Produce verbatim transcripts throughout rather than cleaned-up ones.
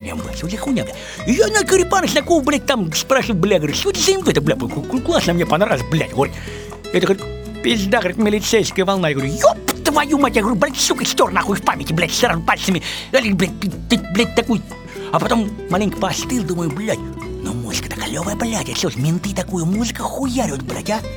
МВ, что за хуйня, бля? И я на Карипаныч такого, блядь, там спрашиваю, бля, говорю, что это за МВ-то, бля, классно мне понравилось, блядь, говорит. Это, говорит, пизда, говорит, милицейская волна. Я говорю, ёб твою мать, я говорю, блядь, сука, стер нахуй в памяти, блядь, сразу пальцами, блядь, ты, блядь, такой. А потом маленько поостыл, думаю, блядь, ну музыка-то клёвая, блядь, а что ж, менты такую музыку хуярят, блядь, а?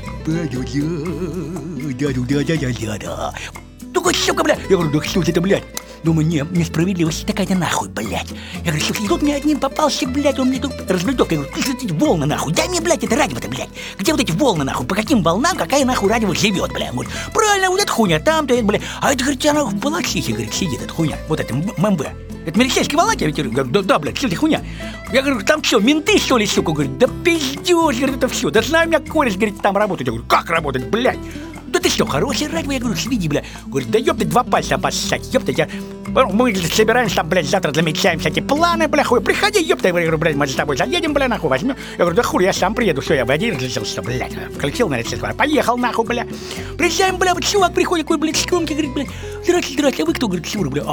Да-да-да-да-да-да-да. Такой, сука, блядь. Я говорю, да что это, блядь? Думаю, не, несправедливость такая-то нахуй, блядь. Я говорю, слушай, тут мне один попался, блядь, он мне тут развлек. Я говорю, слушай, эти волны нахуй, дай мне, блядь, это радио-то, блядь. Где вот эти волны нахуй, по каким волнам, какая нахуй радио живет, блядь. Он говорит, правильно, вот эта хуйня, там-то, блядь. А это, говорит, она в Балаксихе, говорит, сидит, эта хуйня, вот это ММБ. Это милицейский волна, я говорю, да, да, блядь, что за хуйня? Я говорю, там что, менты, что ли, сука? Говорит, да пиздёж, говорит, это все. Да знаю, у меня кореш, говорит, там работает. Я говорю, как работать, блядь? Да ты что, хорошее радио? Я говорю, сведи, бля. Говорит, да ёпта, два пальца обоссать, ёпта, я... Мы собираемся там, блядь, завтра замечаем всякие планы, бля, хуй. Приходи, ёпта, я говорю, блядь, мы с тобой заедем, бля, нахуй возьмем. Я говорю, да хуй, я сам приеду, все, я в один разрешился, блядь. Включил на рецепт, поехал, нахуй, бля. Приезжаем, бля, вот чувак приходит, такой, блядь, скромки, говорит, блядь, здрасте, здрасте, а вы кто? Говорит, Сюра, бля.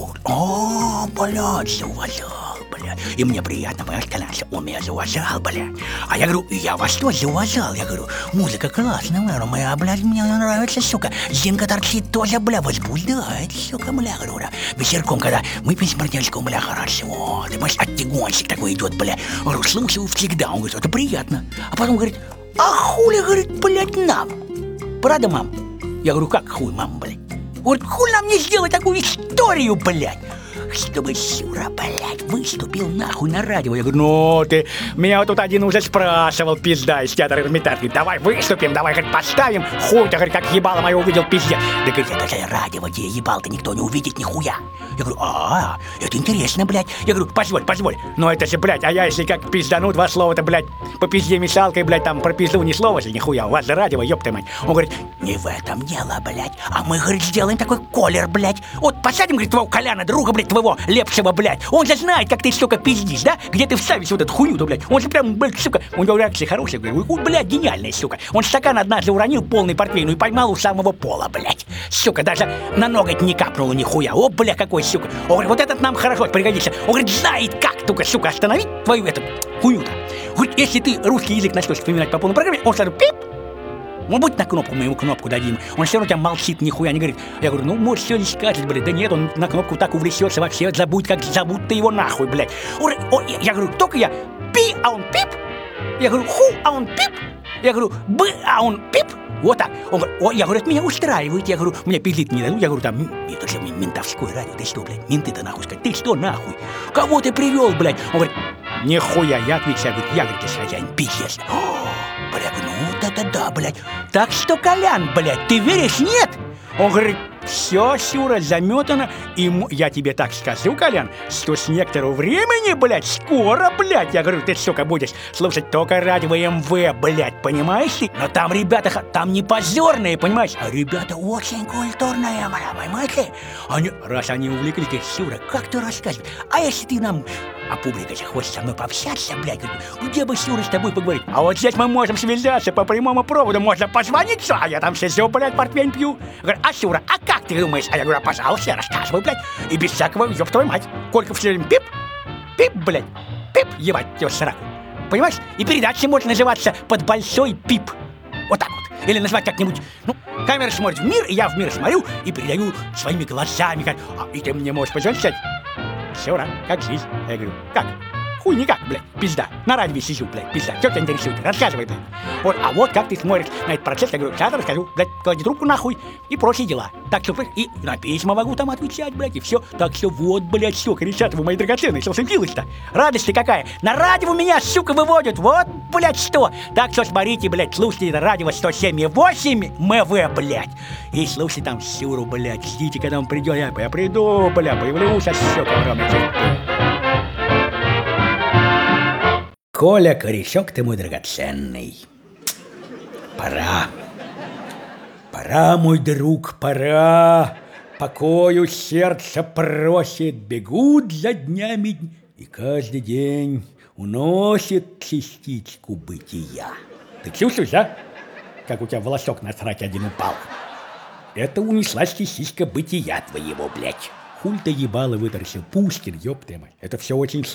О, блядь, зауважал, бля. И мне приятно, понимаешь, конечно, он меня зауважал, бля. А я говорю, я вас тоже зауважал, я говорю, музыка классная, бля, моя, блядь, мне нравится, сука. Зинка торчит тоже, бля, возбуждает, сука, бля, говорю, да. Вечерком, когда выпьем с партнерским, бля, хорошо, ты понимаешь, оттягончик такой идет, бля. Говорю, слушаю всегда, он говорит, это приятно. А потом говорит, а хули, говорит, блядь, нам? Правда, мам? Я говорю, как хуй, мам, блядь? Говорит, хуй нам не сделать такую историю, блядь? Чтобы Сюра, блядь, выступил нахуй на радио. Я говорю, ну ты, меня вот тут один уже спрашивал, пизда, из театра Эрмитаж. Давай выступим, давай, говорит, поставим. Хуй, ты, говорит, как ебало мое увидел, пиздец. Да, говорит, это же радио, где ебал-то никто не увидит нихуя. Я говорю, а, это интересно, блядь. Я говорю, позволь, позволь. Но это же, блядь, а я если как пиздану два слова-то, блядь, по пизде мешалкой, блядь, там про пизду ни слова же, нихуя. У вас же радио, ёпта мать. Он говорит, не в этом дело, блядь. А мы, говорит, сделаем такой колер, блядь. Вот посадим, говорит, твоего Коляна, друга, блядь, твоего Лепшего, блядь. Он же знает, как ты, сука, пиздишь, да? Где ты вставишь вот эту хуйню-то, блядь. Он же прям, блядь, сука, у него реакция хорошая, говорю, блядь, гениальная, сука. Он стакан однажды уронил полный портвейну и поймал у самого пола, блядь. Сука, даже на ноготь не капнуло нихуя. О, бля, какой, сука. Он говорит, вот этот нам хорошо пригодится. Он говорит, знает как, только, сука, остановить твою эту хуйню-то. Говорит, если ты русский язык начнешь вспоминать по полной программе, он сразу пип. Ну, будь на кнопку, мы ему кнопку дадим. Он все равно тебя молчит, нихуя не говорит. Я говорю, ну, может, все не скажет, блядь. Да нет, он на кнопку так увлечется, вообще забудь, как зовут ты его нахуй, блядь. Он, он, я говорю, только я пи, а он пип. Я говорю, ху, а он пип. Я говорю, б, а он пип. Вот так. Он говорит, о, я говорю, это меня устраивает. Я говорю, мне пиздить не дадут. Я говорю, там, это же ментовское радио. Ты что, блядь, менты-то нахуй сказать. Ты что, нахуй? Кого ты привел, блядь? Он говорит, нихуя, я отвечаю, говорит, я, говорит, ты хозяин, пиздец. Бля, ну да-да-да, блядь. Так что, Колян, блядь, ты веришь, нет? Он говорит, все, Сюра, заметано. И я тебе так скажу, Колян, что с некоторого времени, блядь, скоро, блядь, я говорю, ты, сука, будешь слушать только радио МВ, блядь, понимаешь ты? Но там ребята, там не позорные, понимаешь? А ребята очень культурные, бля, понимаешь ли? Они, раз они увлеклись, ты, Сюра, как ты рассказываешь? А если ты нам... А публика же хочет со мной пообщаться, блядь, где бы, Сюра, с тобой поговорить? А вот здесь мы можем связаться по прямому проводу, можно позвонить, а я там сижу, блядь, портвейн пью. Говорю, а, Сюра, а как ты думаешь? А я говорю, а, пожалуйста, рассказывай, блядь, и без всякого, ёб твою мать. Колька все время пип, пип, блядь, пип, ебать, тебя сраку. Понимаешь? И передача может называться «Под большой пип». Вот так вот. Или назвать как-нибудь, ну, камера смотрит в мир, и я в мир смотрю, и передаю своими глазами, как, а, и ты мне можешь позвонить, Сюра, как жизнь? Я говорю, как? Хуй никак, блядь, пизда. На радио сижу, блядь, пизда. Что тебя интересует? Рассказывай, блядь. Вот, а вот как ты смотришь на этот процесс, я говорю, сейчас расскажу, блядь, клади трубку нахуй и прочие дела. Так что, и на письма могу там отвечать, блядь, и все. Так что вот, блядь, сука, ребята, вы мои драгоценные, что случилось-то? Радость-то какая? На радио меня, сука, выводят, вот, блядь, что? Так что смотрите, блядь, слушайте на радио сто семь и восемь МВ, блядь. И слушайте там Сюру, блядь, ждите, когда он придет, я, я приду, блядь, появлюсь, а сука, огромный. Коля, корешок ты мой драгоценный. Пора. Пора, мой друг, пора. Покою сердце просит, бегут за днями, и каждый день уносит частичку бытия. Ты чувствуешь, а? Как у тебя волосок на сраке один упал. Это унеслась частичка бытия твоего, блядь. Хуль ты ебало вытаращил, Пушкин, ёб ты мать. Это все очень